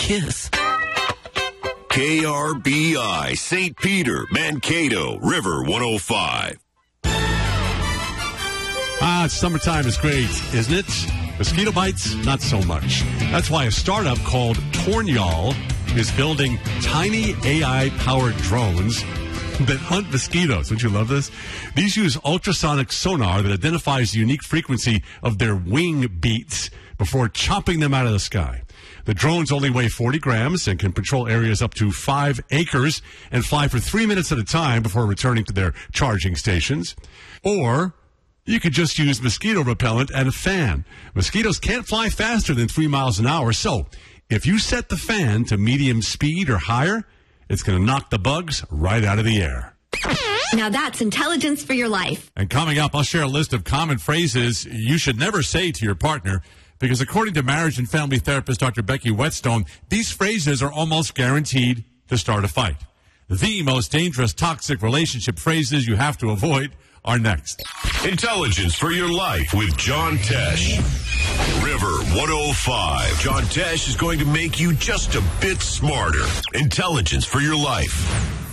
kiss. KRBI, St. Peter, Mankato, River 105. Summertime is great, isn't it? Mosquito bites, not so much. That's why a startup called Tornyal is building tiny AI-powered drones that hunt mosquitoes. Don't you love this? These use ultrasonic sonar that identifies the unique frequency of their wing beats before chopping them out of the sky. The drones only weigh 40 grams and can patrol areas up to 5 acres and fly for 3 minutes at a time before returning to their charging stations. Or you could just use mosquito repellent and a fan. Mosquitoes can't fly faster than 3 miles an hour, so if you set the fan to medium speed or higher, it's going to knock the bugs right out of the air. Now that's intelligence for your life. And coming up, I'll share a list of common phrases you should never say to your partner, because according to marriage and family therapist Dr. Becky Whetstone, these phrases are almost guaranteed to start a fight. The most dangerous toxic relationship phrases you have to avoid are next. Intelligence for your life with John Tesh. River 105. John Tesh is going to make you just a bit smarter. Intelligence for your life.